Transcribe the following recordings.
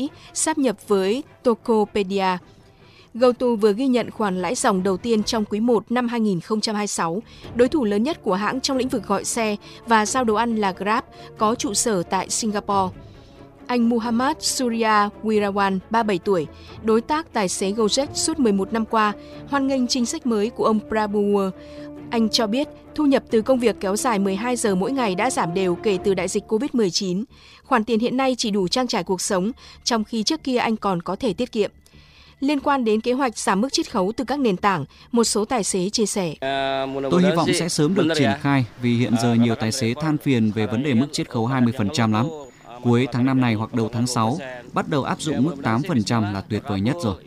Mỹ sáp nhập với Tokopedia. GoTo vừa ghi nhận khoản lãi dòng đầu tiên trong quý 1 năm 2026. Đối thủ lớn nhất của hãng trong lĩnh vực gọi xe và giao đồ ăn là Grab, có trụ sở tại Singapore. Anh Muhammad Surya Wirawan, 37 tuổi, đối tác tài xế Gojek suốt 11 năm qua, hoan nghênh chính sách mới của ông Prabowo. Anh cho biết thu nhập từ công việc kéo dài 12 giờ mỗi ngày đã giảm đều kể từ đại dịch COVID-19. Khoản tiền hiện nay chỉ đủ trang trải cuộc sống, trong khi trước kia anh còn có thể tiết kiệm. Liên quan đến kế hoạch giảm mức chiết khấu từ các nền tảng, một số tài xế chia sẻ. Tôi hy vọng sẽ sớm được triển khai vì hiện giờ nhiều tài xế than phiền về vấn đề mức chiết khấu 20% lắm. Cuối tháng 5 này hoặc đầu tháng 6, bắt đầu áp dụng mức 8% là tuyệt vời nhất rồi.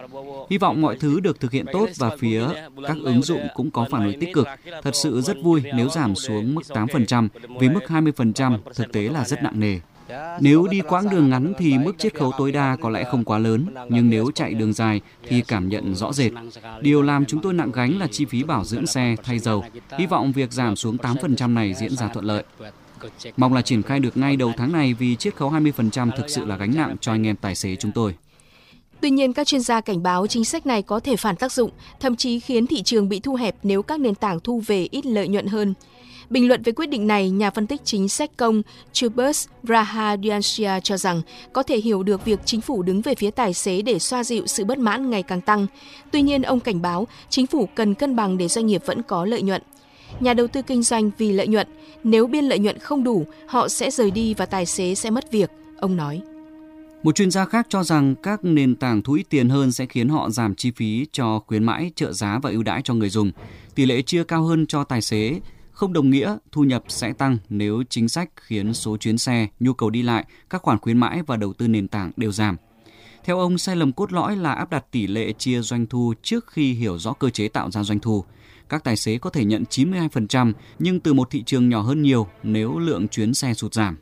Hy vọng mọi thứ được thực hiện tốt và phía các ứng dụng cũng có phản hồi tích cực. Thật sự rất vui nếu giảm xuống mức 8% vì mức 20% thực tế là rất nặng nề. Nếu đi quãng đường ngắn thì mức chiết khấu tối đa có lẽ không quá lớn, nhưng nếu chạy đường dài thì cảm nhận rõ rệt. Điều làm chúng tôi nặng gánh là chi phí bảo dưỡng xe, thay dầu. Hy vọng việc giảm xuống 8% này diễn ra thuận lợi. Mong là triển khai được ngay đầu tháng này vì chiết khấu 20% thực sự là gánh nặng cho anh em tài xế chúng tôi. Tuy nhiên, các chuyên gia cảnh báo chính sách này có thể phản tác dụng, thậm chí khiến thị trường bị thu hẹp nếu các nền tảng thu về ít lợi nhuận hơn. Bình luận về quyết định này, nhà phân tích chính sách công Chubus Rahadiansyah cho rằng có thể hiểu được việc chính phủ đứng về phía tài xế để xoa dịu sự bất mãn ngày càng tăng. Tuy nhiên, ông cảnh báo chính phủ cần cân bằng để doanh nghiệp vẫn có lợi nhuận. Nhà đầu tư kinh doanh vì lợi nhuận, nếu biên lợi nhuận không đủ, họ sẽ rời đi và tài xế sẽ mất việc, ông nói. Một chuyên gia khác cho rằng các nền tảng thu ít tiền hơn sẽ khiến họ giảm chi phí cho khuyến mãi, trợ giá và ưu đãi cho người dùng. Tỷ lệ chia cao hơn cho tài xế không đồng nghĩa thu nhập sẽ tăng nếu chính sách khiến số chuyến xe, nhu cầu đi lại, các khoản khuyến mãi và đầu tư nền tảng đều giảm. Theo ông, sai lầm cốt lõi là áp đặt tỷ lệ chia doanh thu trước khi hiểu rõ cơ chế tạo ra doanh thu. Các tài xế có thể nhận 92% nhưng từ một thị trường nhỏ hơn nhiều nếu lượng chuyến xe sụt giảm.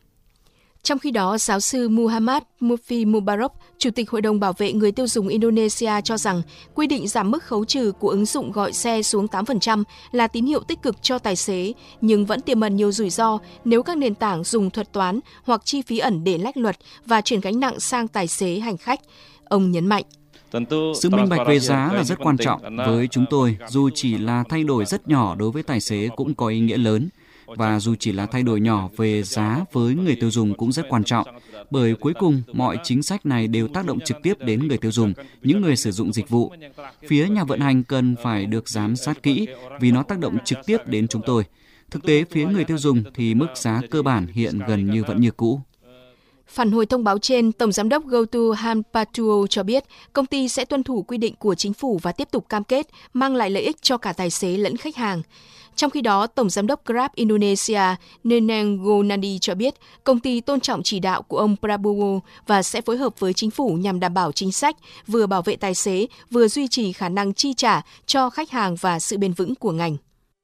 Trong khi đó, giáo sư Muhammad Mufi Mubarak, Chủ tịch Hội đồng Bảo vệ Người tiêu dùng Indonesia cho rằng quy định giảm mức khấu trừ của ứng dụng gọi xe xuống 8% là tín hiệu tích cực cho tài xế, nhưng vẫn tiềm ẩn nhiều rủi ro nếu các nền tảng dùng thuật toán hoặc chi phí ẩn để lách luật và chuyển gánh nặng sang tài xế hành khách. Ông nhấn mạnh. Sự minh bạch về giá là rất quan trọng. Với chúng tôi, dù chỉ là thay đổi rất nhỏ đối với tài xế cũng có ý nghĩa lớn. Và dù chỉ là thay đổi nhỏ về giá với người tiêu dùng cũng rất quan trọng, bởi cuối cùng mọi chính sách này đều tác động trực tiếp đến người tiêu dùng, những người sử dụng dịch vụ. Phía nhà vận hành cần phải được giám sát kỹ vì nó tác động trực tiếp đến chúng tôi. Thực tế, phía người tiêu dùng thì mức giá cơ bản hiện gần như vẫn như cũ. Phản hồi thông báo trên, Tổng giám đốc GoTo Han Patuo cho biết công ty sẽ tuân thủ quy định của chính phủ và tiếp tục cam kết mang lại lợi ích cho cả tài xế lẫn khách hàng. Trong khi đó, Tổng giám đốc Grab Indonesia Neneng Gonadi cho biết công ty tôn trọng chỉ đạo của ông Prabowo và sẽ phối hợp với chính phủ nhằm đảm bảo chính sách, vừa bảo vệ tài xế, vừa duy trì khả năng chi trả cho khách hàng và sự bền vững của ngành.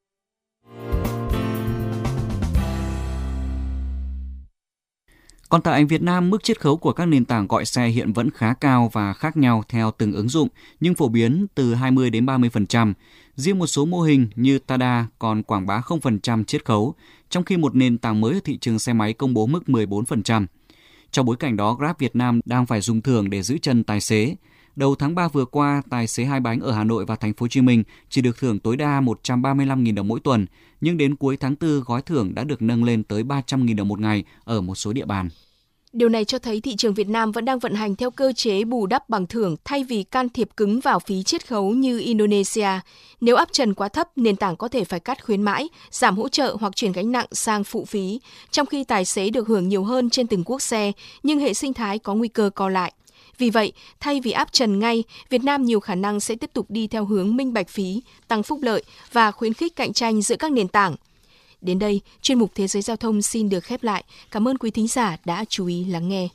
Còn tại Việt Nam, mức chiết khấu của các nền tảng gọi xe hiện vẫn khá cao và khác nhau theo từng ứng dụng, nhưng phổ biến từ 20 đến 30%. Riêng một số mô hình như Tada còn quảng bá 0% chiết khấu, trong khi một nền tảng mới ở thị trường xe máy công bố mức 14%. Trong bối cảnh đó, Grab Việt Nam đang phải dùng thưởng để giữ chân tài xế. Đầu tháng 3 vừa qua, tài xế hai bánh ở Hà Nội và Thành phố Hồ Chí Minh chỉ được thưởng tối đa 135.000 đồng mỗi tuần, nhưng đến cuối tháng 4 gói thưởng đã được nâng lên tới 300.000 đồng một ngày ở một số địa bàn. Điều này cho thấy thị trường Việt Nam vẫn đang vận hành theo cơ chế bù đắp bằng thưởng thay vì can thiệp cứng vào phí chiết khấu như Indonesia. Nếu áp trần quá thấp, nền tảng có thể phải cắt khuyến mãi, giảm hỗ trợ hoặc chuyển gánh nặng sang phụ phí, trong khi tài xế được hưởng nhiều hơn trên từng quốc xe, nhưng hệ sinh thái có nguy cơ co lại. Vì vậy, thay vì áp trần ngay, Việt Nam nhiều khả năng sẽ tiếp tục đi theo hướng minh bạch phí, tăng phúc lợi và khuyến khích cạnh tranh giữa các nền tảng. Đến đây, chuyên mục Thế giới Giao thông xin được khép lại. Cảm ơn quý thính giả đã chú ý lắng nghe.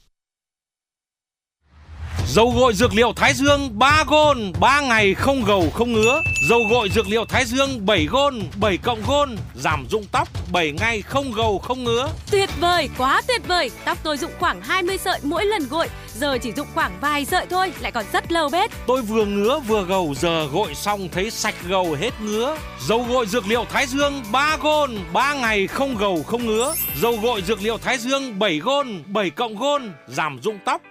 Dầu gội dược liệu Thái Dương 3 gôn, 3 ngày không gầu không ngứa. Dầu gội dược liệu Thái Dương 7 gôn, 7 cộng gôn, giảm rụng tóc 7 ngày không gầu không ngứa. Tuyệt vời, quá tuyệt vời. Tóc tôi rụng khoảng 20 sợi mỗi lần gội, giờ chỉ rụng khoảng vài sợi thôi, lại còn rất lâu bết. Tôi vừa ngứa vừa gầu, giờ gội xong thấy sạch gầu hết ngứa. Dầu gội dược liệu Thái Dương 3 gôn, 3 ngày không gầu không ngứa. Dầu gội dược liệu Thái Dương 7 gôn, 7 cộng gôn, giảm rụng tóc